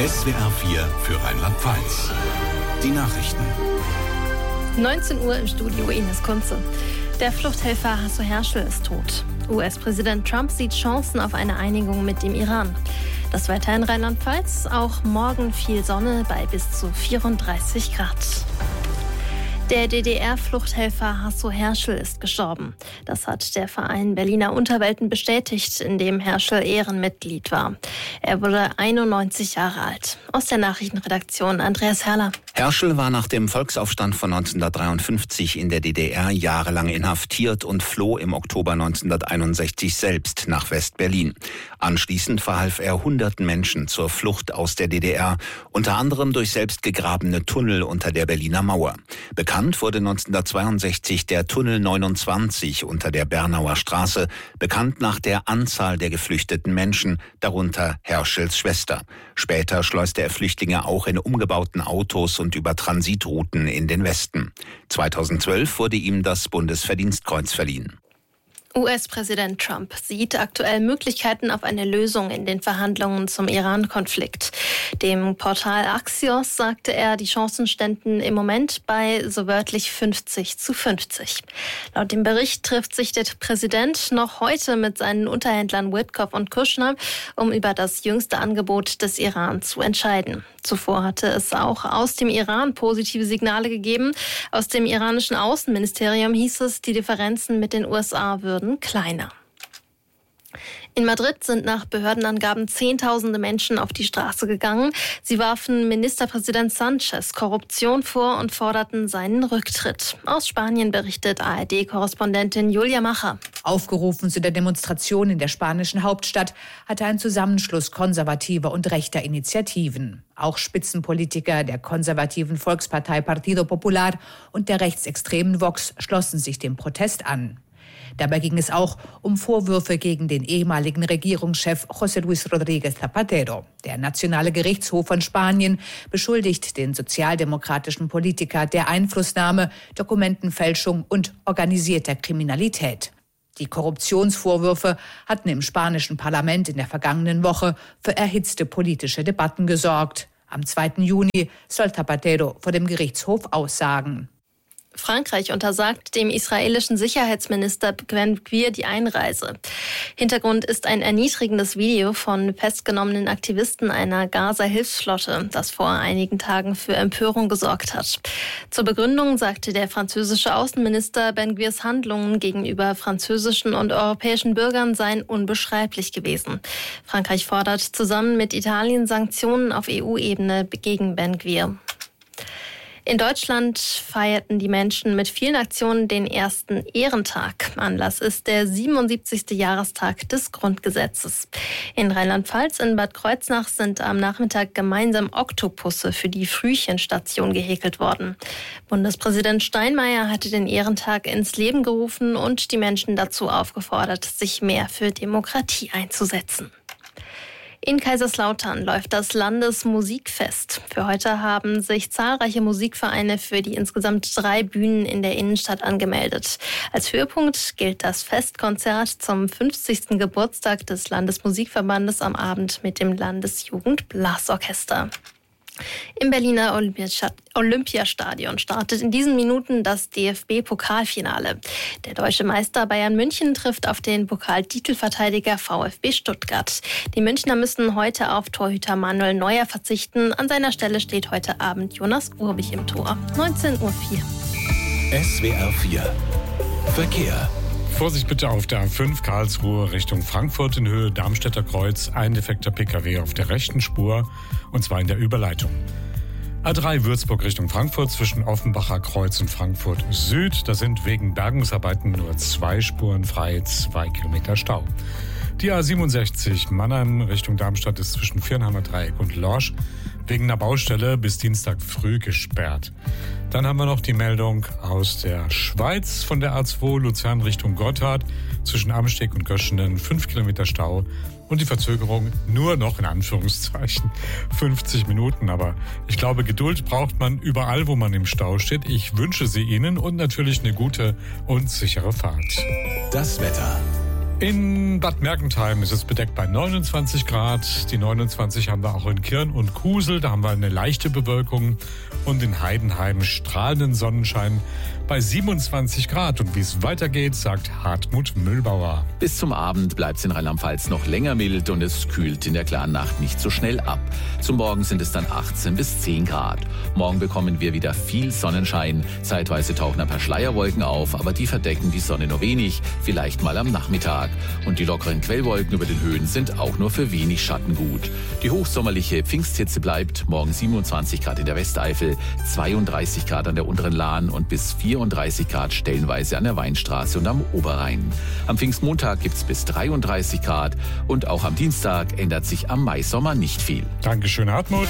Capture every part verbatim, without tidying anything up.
S W R vier für Rheinland-Pfalz. Die Nachrichten. neunzehn Uhr im Studio, Ines Kunze. Der Fluchthelfer Hasso Herschel ist tot. U S-Präsident Trump sieht Chancen auf eine Einigung mit dem Iran. Das Wetter in Rheinland-Pfalz, auch morgen viel Sonne bei bis zu vierunddreißig Grad. Der D D R-Fluchthelfer Hasso Herschel ist gestorben. Das hat der Verein Berliner Unterwelten bestätigt, in dem Herschel Ehrenmitglied war. Er wurde einundneunzig Jahre alt. Aus der Nachrichtenredaktion Andreas Herrler. Herschel war nach dem Volksaufstand von neunzehnhundertdreiundfünfzig in der D D R jahrelang inhaftiert und floh im Oktober neunzehnhunderteinundsechzig selbst nach West-Berlin. Anschließend verhalf er hunderten Menschen zur Flucht aus der D D R, unter anderem durch selbst gegrabene Tunnel unter der Berliner Mauer. Bekannt wurde neunzehnhundertzweiundsechzig der Tunnel neunundzwanzig unter der Bernauer Straße, bekannt nach der Anzahl der geflüchteten Menschen, darunter Herschels Schwester. Später schleuste er Flüchtlinge auch in umgebauten Autos und über Transitrouten in den Westen. zweitausendzwölf wurde ihm das Bundesverdienstkreuz verliehen. U S-Präsident Trump sieht aktuell Möglichkeiten auf eine Lösung in den Verhandlungen zum Iran-Konflikt. Dem Portal Axios sagte er, die Chancen ständen im Moment bei so wörtlich fünfzig zu fünfzig. Laut dem Bericht trifft sich der Präsident noch heute mit seinen Unterhändlern Witkoff und Kushner, um über das jüngste Angebot des Iran zu entscheiden. Zuvor hatte es auch aus dem Iran positive Signale gegeben. Aus dem iranischen Außenministerium hieß es, die Differenzen mit den U S A würden kleiner. In Madrid sind nach Behördenangaben Zehntausende Menschen auf die Straße gegangen. Sie warfen Ministerpräsident Sanchez Korruption vor und forderten seinen Rücktritt. Aus Spanien berichtet A R D-Korrespondentin Julia Macher. Aufgerufen zu der Demonstration in der spanischen Hauptstadt hatte ein Zusammenschluss konservativer und rechter Initiativen. Auch Spitzenpolitiker der konservativen Volkspartei Partido Popular und der rechtsextremen Vox schlossen sich dem Protest an. Dabei ging es auch um Vorwürfe gegen den ehemaligen Regierungschef José Luis Rodríguez Zapatero. Der Nationale Gerichtshof von Spanien beschuldigt den sozialdemokratischen Politiker der Einflussnahme, Dokumentenfälschung und organisierter Kriminalität. Die Korruptionsvorwürfe hatten im spanischen Parlament in der vergangenen Woche für erhitzte politische Debatten gesorgt. Am zweiten Juni soll Zapatero vor dem Gerichtshof aussagen. Frankreich untersagt dem israelischen Sicherheitsminister Ben-Gvir die Einreise. Hintergrund ist ein erniedrigendes Video von festgenommenen Aktivisten einer Gaza-Hilfsflotte, das vor einigen Tagen für Empörung gesorgt hat. Zur Begründung sagte der französische Außenminister, Ben-Gvirs Handlungen gegenüber französischen und europäischen Bürgern seien unbeschreiblich gewesen. Frankreich fordert zusammen mit Italien Sanktionen auf E U-Ebene gegen Ben-Gvir. In Deutschland feierten die Menschen mit vielen Aktionen den ersten Ehrentag. Anlass ist der siebenundsiebzigste Jahrestag des Grundgesetzes. In Rheinland-Pfalz in Bad Kreuznach sind am Nachmittag gemeinsam Oktopusse für die Frühchenstation gehäkelt worden. Bundespräsident Steinmeier hatte den Ehrentag ins Leben gerufen und die Menschen dazu aufgefordert, sich mehr für Demokratie einzusetzen. In Kaiserslautern läuft das Landesmusikfest. Für heute haben sich zahlreiche Musikvereine für die insgesamt drei Bühnen in der Innenstadt angemeldet. Als Höhepunkt gilt das Festkonzert zum fünfzigsten Geburtstag des Landesmusikverbandes am Abend mit dem Landesjugendblasorchester. Im Berliner Olympiastadion startet in diesen Minuten das D F B-Pokalfinale. Der deutsche Meister Bayern München trifft auf den Pokaltitelverteidiger VfB Stuttgart. Die Münchner müssen heute auf Torhüter Manuel Neuer verzichten. An seiner Stelle steht heute Abend Jonas Urbich im Tor. neunzehn Uhr vier. S W R vier Verkehr. Vorsicht bitte auf der A fünf Karlsruhe Richtung Frankfurt in Höhe Darmstädter Kreuz. Ein defekter Pkw auf der rechten Spur, und zwar in der Überleitung. A drei Würzburg Richtung Frankfurt zwischen Offenbacher Kreuz und Frankfurt Süd. Da sind wegen Bergungsarbeiten nur zwei Spuren frei, zwei Kilometer Stau. Die A siebenundsechzig Mannheim Richtung Darmstadt ist zwischen Viernheimer Dreieck und Lorsch wegen einer Baustelle bis Dienstag früh gesperrt. Dann haben wir noch die Meldung aus der Schweiz von der A zwei Luzern Richtung Gotthard zwischen Amsteg und Göschenen fünf Kilometer Stau und die Verzögerung nur noch in Anführungszeichen fünfzig Minuten. Aber ich glaube, Geduld braucht man überall, wo man im Stau steht. Ich wünsche sie Ihnen und natürlich eine gute und sichere Fahrt. Das Wetter. In Bad Mergentheim ist es bedeckt bei neunundzwanzig Grad. Die neunundzwanzig haben wir auch in Kirn und Kusel. Da haben wir eine leichte Bewölkung. Und in Heidenheim strahlenden Sonnenschein bei siebenundzwanzig Grad. Und wie es weitergeht, sagt Hartmut Mühlbauer. Bis zum Abend bleibt es in Rheinland-Pfalz noch länger mild und es kühlt in der klaren Nacht nicht so schnell ab. Zum Morgen sind es dann achtzehn bis zehn Grad. Morgen bekommen wir wieder viel Sonnenschein. Zeitweise tauchen ein paar Schleierwolken auf, aber die verdecken die Sonne nur wenig, vielleicht mal am Nachmittag. Und die lockeren Quellwolken über den Höhen sind auch nur für wenig Schatten gut. Die hochsommerliche Pfingsthitze bleibt, morgen siebenundzwanzig Grad in der Westeifel, zweiunddreißig Grad an der unteren Lahn und bis vierunddreißig Grad stellenweise an der Weinstraße und am Oberrhein. Am Pfingstmontag gibt es bis dreiunddreißig Grad und auch am Dienstag ändert sich am Maisommer nicht viel. Dankeschön, Hartmut.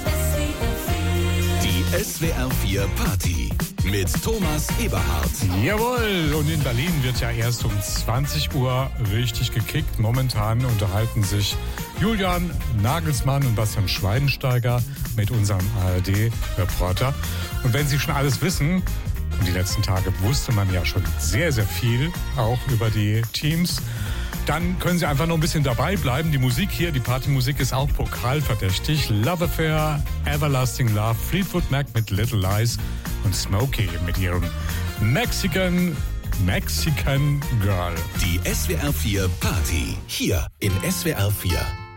Die S W R vier Party mit Thomas Eberhardt. Jawohl, und in Berlin wird ja erst um zwanzig Uhr richtig gekickt. Momentan unterhalten sich Julian Nagelsmann und Bastian Schweinsteiger mit unserem A R D-Reporter. Und wenn Sie schon alles wissen, und die letzten Tage wusste man ja schon sehr, sehr viel, auch über die Teams, dann können Sie einfach noch ein bisschen dabei bleiben. Die Musik hier, die Partymusik ist auch pokalverdächtig. Love Affair, Everlasting Love, Fleetwood Mac mit Little Lies und Smokey mit ihrem Mexican, Mexican Girl. Die S W R vier Party hier in S W R vier.